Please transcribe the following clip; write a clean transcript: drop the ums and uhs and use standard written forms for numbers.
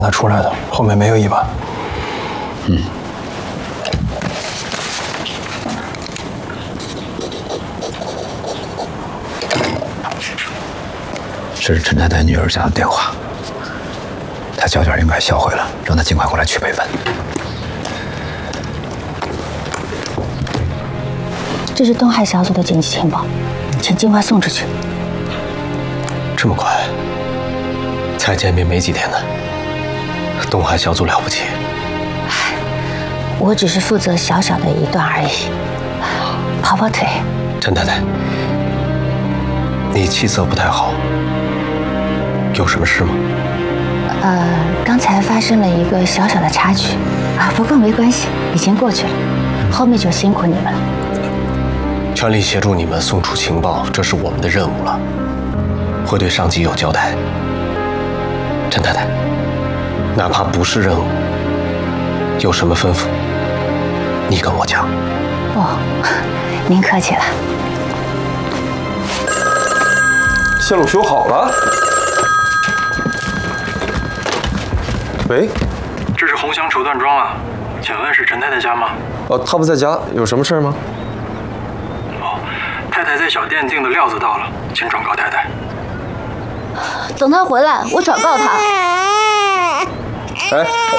他出来的，后面没有一把。 这是陈太太女儿家的电话，她胶卷应该销毁了，让她尽快过来取备份。 这是东海小组的紧急情报，请尽快送出去。 这么快？才见面没几天呢。东海小组了不起。 我只是负责小小的一段而已，跑跑腿。 陈太太，你气色不太好，有什么事吗？ 刚才发生了一个小小的插曲啊，不过没关系，已经过去了，后面就辛苦你们了。 全力协助你们送出情报，这是我们的任务了，会对上级有交代。陈太太，哪怕不是任务，有什么吩咐，你跟我讲。 哦，您客气了。 线路修好了。喂， 这是鸿祥绸缎庄啊，请问是陈太太家吗？ 她不在家，有什么事吗？ 哦，太太在小店订的料子到了，请转告太太。 等他回来，我转告他。 哎，